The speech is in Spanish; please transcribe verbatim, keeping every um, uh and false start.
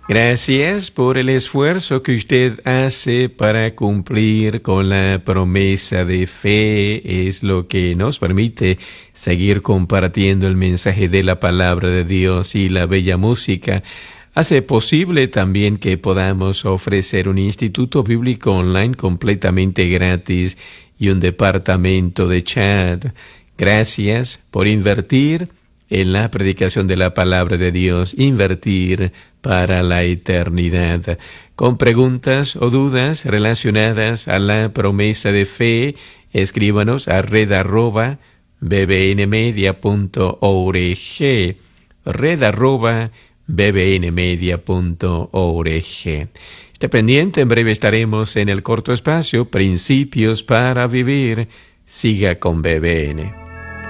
Gracias por el esfuerzo que usted hace para cumplir con la promesa de fe. Es lo que nos permite seguir compartiendo el mensaje de la palabra de Dios, y la bella música hace posible también que podamos ofrecer un instituto bíblico online completamente gratis y un departamento de chat. Gracias por invertir en la predicación de la palabra de Dios, invertir para la eternidad. Con preguntas o dudas relacionadas a la promesa de fe, escríbanos a red arroba bbnmedia punto org, red arroba bbnmedia punto org. Esté pendiente, en breve estaremos en el corto espacio Principios para Vivir. Siga con B B N.